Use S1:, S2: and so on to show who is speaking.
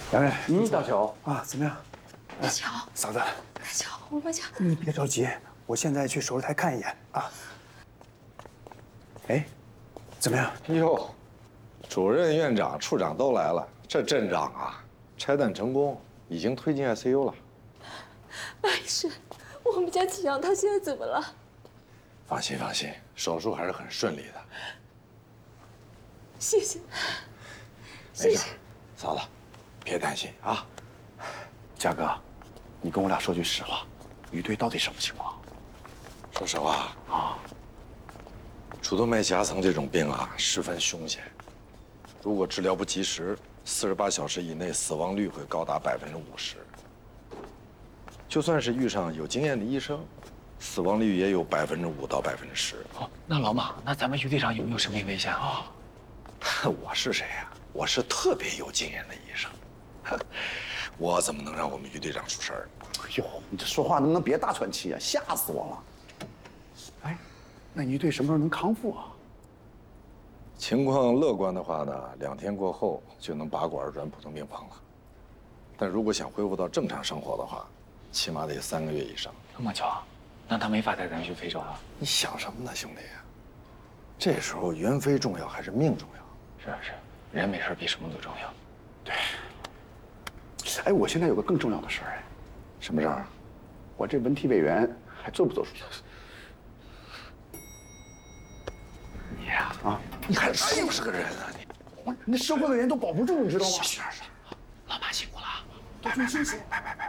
S1: 杨瑞，
S2: 大乔
S1: 啊，怎么样？
S3: 大乔，
S1: 嫂子，
S3: 大乔，我们家
S1: 你别着急，我现在去手术台看一眼啊。哎，怎么样？
S4: 哟，主任、院长、处长都来了，这阵仗啊，拆弹成功，已经推进 ICU 了。
S3: 马医生，我们家启阳他现在怎么了？
S4: 放心放心，手术还是很顺利的。
S3: 谢谢，
S4: 没事，嫂子，别担心啊。
S1: 嘉哥，你跟我俩说句实话，于队到底什么情况？
S4: 说实话啊，主动脉夹层这种病啊，十分凶险，如果治疗不及时，48小时以内死亡率会高达50%。就算是遇上有经验的医生，死亡率也有5%到10%。
S2: 哦，那老马，那咱们于队长有没有生命危险啊？
S4: 我是谁呀？我是特别有经验的医生，我怎么能让我们于队长出事儿？
S1: 哎呦，你这说话能不能别大喘气啊？吓死我了！哎，那于队什么时候能康复啊？
S4: 情况乐观的话呢，2天过后就能拔管转普通病房了。但如果想恢复到正常生活的话，起码得3个月以上。
S2: 那么巧，那他没法带咱去非洲了。
S4: 你想什么呢，兄弟？这时候缘非重要还是命重要？
S2: 是，人没事比什么都重要。
S1: 对。哎，我现在有个更重要的事儿，哎，
S4: 什么事儿？
S1: 我这文体委员还做不做手术？
S2: 你呀，
S4: 啊，你还是不是个人啊你？
S1: 那社会委员都保不住，你知道吗？
S2: 老马辛苦了，
S1: 多注意休息。拜。